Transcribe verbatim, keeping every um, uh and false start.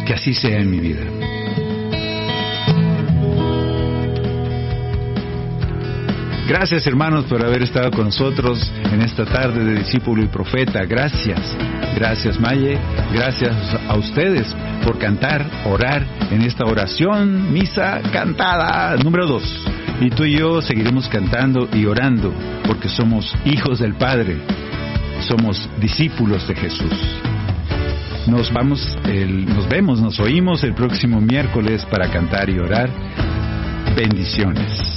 Que así sea en mi vida. Gracias, hermanos, por haber estado con nosotros en esta tarde de Discípulo y Profeta. Gracias. Gracias, Maye. Gracias a ustedes por cantar, orar en esta oración, misa cantada número dos. Y tú y yo seguiremos cantando y orando porque somos hijos del Padre. Somos discípulos de Jesús. Nos vamos, el, nos vemos, nos oímos el próximo miércoles para cantar y orar. Bendiciones.